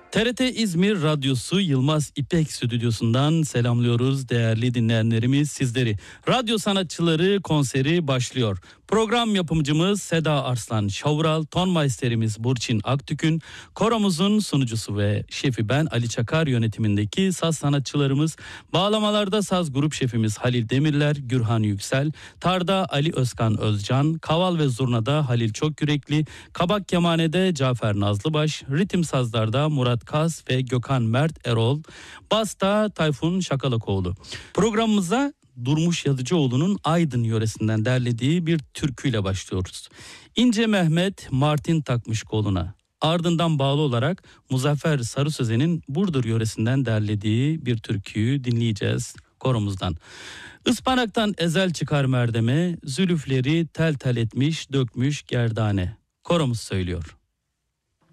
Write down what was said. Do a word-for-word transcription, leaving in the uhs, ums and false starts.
T R T İzmir Radyosu Yılmaz İpek Stüdyosu'ndan selamlıyoruz değerli dinleyenlerimiz sizleri. Radyo Sanatçıları konseri başlıyor. Program yapımcımız Seda Arslan Şavral, tonmeisterimiz Burçin Aktükün, koromuzun sunucusu ve şefi ben Ali Çakar, yönetimindeki saz sanatçılarımız, bağlamalarda saz grup şefimiz Halil Demirler, Gürhan Yüksel, tarda Ali Özkan Özcan, kaval ve zurnada Halil Çokgürekli, kabak kemanede Cafer Nazlıbaş, ritim sazlarda Murat Kaz ve Gökhan Mert Erol, basta Tayfun Şakalakoğlu. Programımıza Durmuş Yazıcıoğlu'nun Aydın yöresinden derlediği bir türküyle başlıyoruz. İnce Mehmet Martin takmış koluna. Ardından bağlı olarak Muzaffer Sarı Sözen'in Burdur yöresinden derlediği bir türküyü dinleyeceğiz koromuzdan. Ispanaktan ezel çıkar merdeme, zülüfleri tel tel etmiş dökmüş gerdane. Koromuz söylüyor.